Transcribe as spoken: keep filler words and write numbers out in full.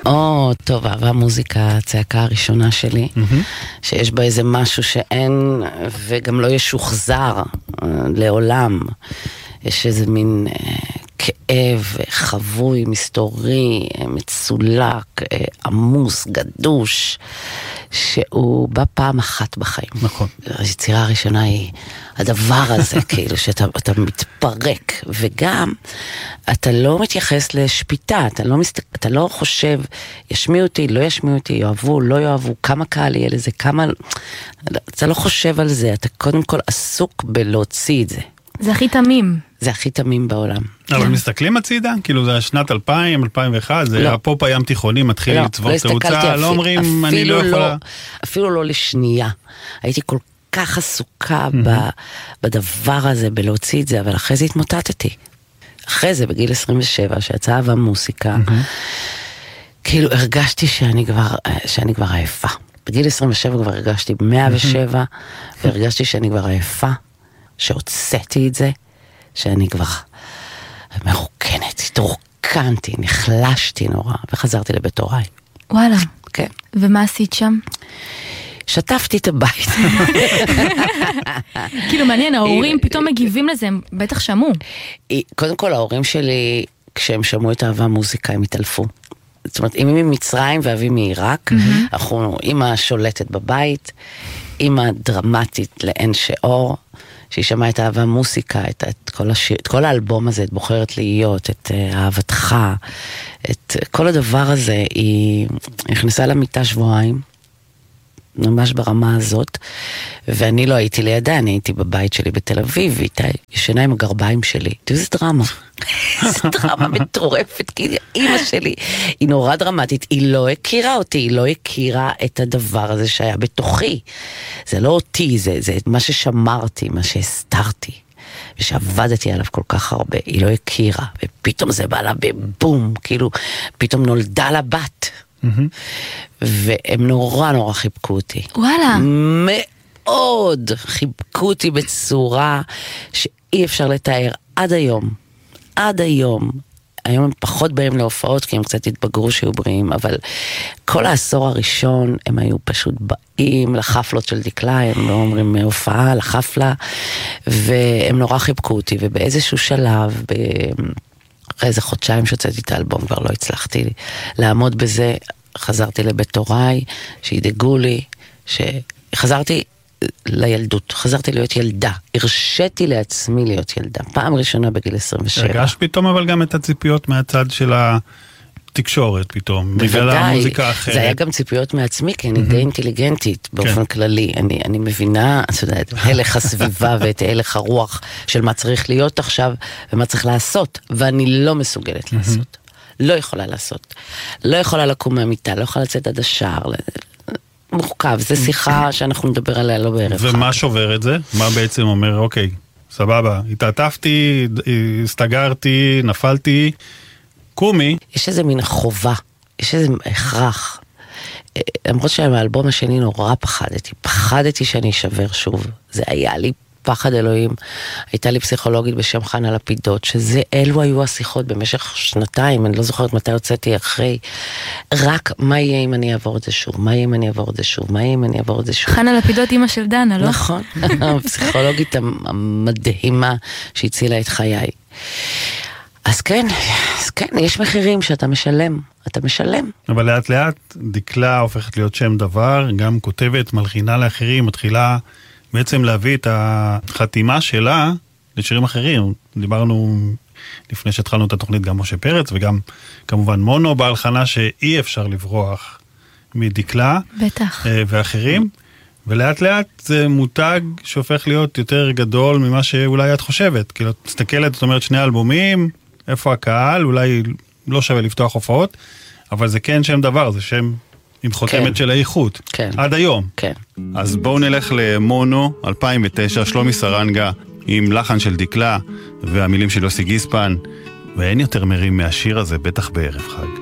או, טוב, אהבה מוזיקה, הצעקה הראשונה שלי, שיש בה איזה משהו שאין, וגם לא ישוחזר לעולם. יש איזה מין כאב חבוי, מסתורי, מצולק, עמוס, גדוש, שהוא בא פעם אחת בחיים. נכון. היצירה הראשונה היא הדבר הזה, כאילו, שאתה אתה מתפרק, וגם אתה לא מתייחס לשפיטה, אתה לא, מסת... אתה לא חושב, ישמיעו אותי, לא ישמיעו אותי, יאהבו, לא יאהבו, כמה קהל יהיה לזה, כמה... אתה לא חושב על זה, אתה קודם כל עסוק בלהוציא את זה. זה הכי תמים. זה הכי תמים בעולם. אבל מסתכלים הצידה? כאילו זה שנת אלפיים, אלפיים ואחת, זה הפופ הים תיכוני מתחיל לצבור תאוצה, לא אומרים אני לא יכולה... אפילו לא לשנייה. הייתי כל כך עסוקה בדבר הזה, בלהוציא את זה, אבל אחרי זה התמוטטתי. אחרי זה, בגיל עשרים ושבע, שיצאה אהבה מוסיקה, כאילו הרגשתי שאני כבר, שאני כבר עייפה. בגיל עשרים ושבע כבר הרגשתי מאה ושבע, והרגשתי שאני כבר עייפה, שהוצאתי את זה, שאני כבר מרוקנת, התרוקנתי, נחלשתי נורא, וחזרתי לבית הוריי. וואלה. כן. ומה עשית שם? שטפתי את הבית. כאילו מעניין, ההורים פתאום מגיבים לזה, הם בטח שמעו. קודם כל, ההורים שלי, כשהם שמעו את אהבה מוזיקה, הם התעלפו. זאת אומרת, אמי ממצרים ואבי מעיראק, אנחנו, אמא שולטת בבית, אמא דרמטית לאין שאור, שהיא שמעה את אהבה מוסיקה, את, את, כל השיר, את כל האלבום הזה, את בוחרת להיות, את uh, אהבתך, את כל הדבר הזה, היא נכנסה למיטה שבועיים, ממש ברמה הזאת, ואני לא הייתי לידה, אני הייתי בבית שלי בתל אביב, ואיתה ישנה עם הגרביים שלי. תראו, זה דרמה. זה דרמה מטורפת, כי אמא שלי היא נורא דרמטית, היא לא הכירה אותי, היא לא הכירה את הדבר הזה שהיה בתוכי. זה לא אותי, זה, זה מה ששמרתי, מה שהסתרתי, ושעבדתי עליו כל כך הרבה, היא לא הכירה, ופתאום זה בא לה בבום, כאילו, פתאום נולדה לה בת. והם נורא נורא חיבקו אותי. וואלה. מאוד חיבקו אותי בצורה שאי אפשר לתאר עד היום. עד היום. היום הם פחות באים להופעות, כי הם קצת התבגרו שהיו בריאים, אבל כל העשור הראשון הם היו פשוט באים לחפלות של דקלה, הם לא אומרים מהופעה, לחפלה, והם נורא חיבקו אותי, ובאיזשהו שלב, ב... אחרי איזה חודשיים שהוצאתי את האלבום, כבר לא הצלחתי לעמוד בזה, חזרתי לבית הוריי, שידאגו לי, שחזרתי לילדות, חזרתי להיות ילדה, הרשיתי לעצמי להיות ילדה, פעם ראשונה בגיל עשרים ושבע. הרגשת פתאום אבל גם את הציפיות מהצד של התקשורת פתאום, בגלל המוזיקה אחרת. זה היה גם ציפיות מעצמי, כי אני די אינטליגנטית באופן כללי, אני, אני מבינה, אתה יודע, את הלך הסביבה ואת הלך הרוח של מה צריך להיות עכשיו, ומה צריך לעשות, ואני לא מסוגלת לעשות. לא יכולה לעשות. לא יכולה לקום מהמיטה, לא יכולה לצאת עד השער. מורכב, זו שיחה שאנחנו נדבר עליה לא בערב. ומה שובר את זה? מה בעצם אומר, אוקיי, סבבה, התעטפתי, הסתגרתי, נפלתי, קומי. יש איזה מין חובה, יש איזה הכרח. למרות שהאלבום השני נורא פחדתי, פחדתי שאני אשבר שוב. זה היה לי פחד אלוהים. הייתה לי פסיכולוגית בשם חנה לפידות, שזה אלו היו השיחות במשך שנתיים, אני לא זוכרת מתי הוצאתי אחרי, רק מה יהיה אם אני אעבור את זה שוב, מה יהיה אם אני אעבור את זה שוב, מה יהיה אם אני אעבור את זה שוב. חנה לפידות אמא של דנה, לא? נכון, הפסיכולוגית המדהימה שהצילה את חיי. אז כן, אז כן, יש מחירים שאתה משלם, אתה משלם. אבל לאט לאט דקלה הופכת להיות שם דבר, גם כותבת, מלחינה לאחרים, מתחילה בעצם להביא את החתימה שלה לשירים אחרים. דיברנו לפני שהתחלנו את התוכנית גם משה פרץ, וגם כמובן מונו בהלחנה שאי אפשר לברוח מדקלה. בטח. ואחרים. ולאט לאט זה מותג שהופך להיות יותר גדול ממה שאולי את חושבת. כאילו, תסתכלת, זאת אומרת, שני אלבומים, איפה הקהל, אולי לא שווה לפתוח הופעות, אבל זה כן שם דבר, זה שם עם חותמת כן. של האיכות. כן. עד היום. כן. אז בואו נלך למונו, אלפיים ותשע, שלומי סרנגה, עם לחן של דקלה, והמילים של יוסי גיספן, ואין יותר מרים מהשיר הזה, בטח בערב חג.